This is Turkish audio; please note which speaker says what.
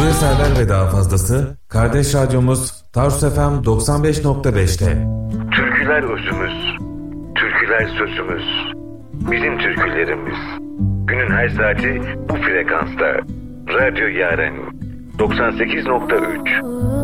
Speaker 1: Bu eserler ve daha fazlası kardeş radyomuz Tarsus FM 95.5'te.
Speaker 2: Türküler özümüz, türküler sözümüz, bizim türkülerimiz. Günün her saati bu frekansta. Radyo Yaren 98.3.